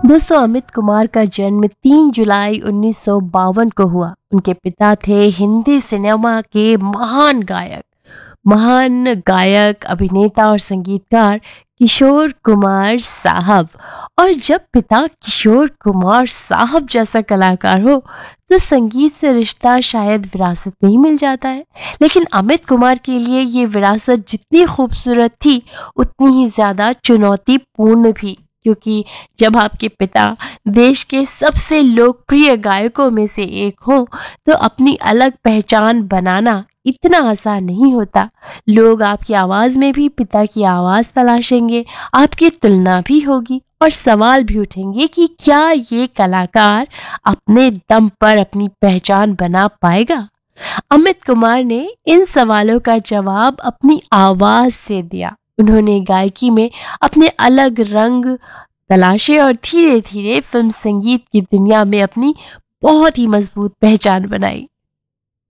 दोस्तों, अमित कुमार का जन्म 3 जुलाई 1952 को हुआ। उनके पिता थे हिंदी सिनेमा के महान गायक, अभिनेता और संगीतकार किशोर कुमार साहब। और जब पिता किशोर कुमार साहब जैसा कलाकार हो तो संगीत से रिश्ता शायद विरासत में ही मिल जाता है। लेकिन अमित कुमार के लिए ये विरासत जितनी खूबसूरत थी उतनी ही ज्यादा चुनौतीपूर्ण भी, क्योंकि जब आपके पिता देश के सबसे लोकप्रिय गायकों में से एक हो तो अपनी अलग पहचान बनाना इतना आसान नहीं होता। लोग आपकी आवाज में भी पिता की आवाज तलाशेंगे, आपकी तुलना भी होगी और सवाल भी उठेंगे कि क्या ये कलाकार अपने दम पर अपनी पहचान बना पाएगा। अमित कुमार ने इन सवालों का जवाब अपनी आवाज से दिया। उन्होंने गायकी में अपने अलग रंग तलाशे और धीरे धीरे फिल्म संगीत की दुनिया में अपनी बहुत ही मजबूत पहचान बनाई।